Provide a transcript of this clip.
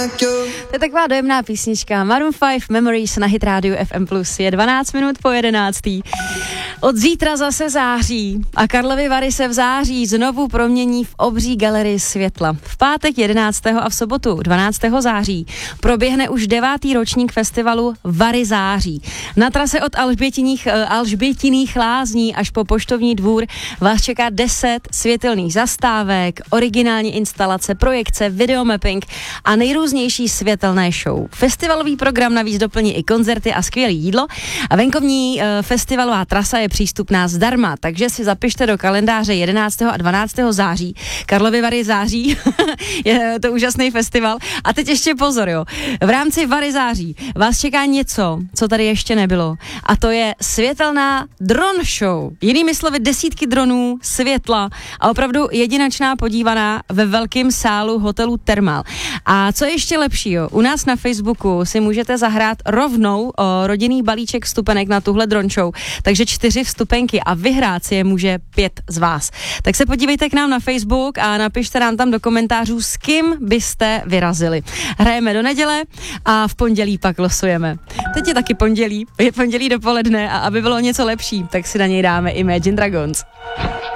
To je taková dojemná písnička. Maroon 5 Memories na Hit Radio FM+. Je 12 minut po 11. Od zítra zase září a Karlovy Vary se v září znovu promění v obří galerii světla. V pátek 11. a v sobotu 12. září proběhne už 9. ročník festivalu Vary září. Na trase od Alžbětiných lázní až po Poštovní dvůr vás čeká 10 světelných zastávek, originální instalace, projekce, videomapping a nejrůznější světelné show. Festivalový program navíc doplní i koncerty a skvělé jídlo a venkovní festivalová trasa je přístupná zdarma, takže si zapište do kalendáře 11. a 12. září. Karlovy Vary září, je to úžasný festival. A teď ještě pozor, jo. V rámci Vary září vás čeká něco, co tady ještě nebylo. A to je světelná dron show. Jinými slovy desítky dronů, světla a opravdu jedinečná podívaná ve velkém sálu hotelu Thermal. A co je ještě lepšího, u nás na Facebooku si můžete zahrát rovnou rodinný balíček vstupenek na tuhle dron show. Takže 4 vstupenky a vyhrát si je může 5 z vás. Tak se podívejte k nám na Facebook a napište nám tam do komentářů, s kým byste vyrazili. Hrajeme do neděle a v pondělí pak losujeme. Teď je taky pondělí, je pondělí dopoledne a aby bylo něco lepší, tak si na něj dáme Imagine Dragons.